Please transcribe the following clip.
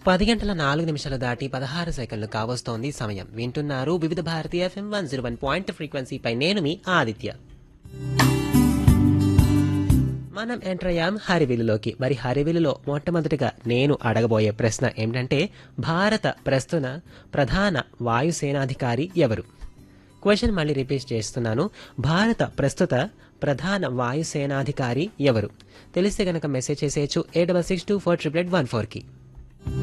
10 గంటల 4 నిమిషాలు దాటి 16 సెకండ్లు కావస్తోంది సమయం. వింటున్నారు వివిధ భారతి FM 101 ఫ్రీక్వెన్సీపై నేను మీ ఆదిత్య. మనం ఎంటర్ అయ్యాం హరివిల్లులోకి. మరి హరివిల్లులో మొట్టమొదటిగా నేను అడగబోయే ప్రశ్న ఏమిటంటే, భారత ప్రస్తుత ప్రధాన వాయుసేనాధికారి ఎవరు? క్వశ్చన్ మళ్ళీ రిపీట్ చేస్తున్నాను. భారత ప్రస్తుత ప్రధాన వాయుసేనాధికారి ఎవరు? తెలిస్తే గనక మెసేజ్ చేసేయచ్చు 8662488814కి.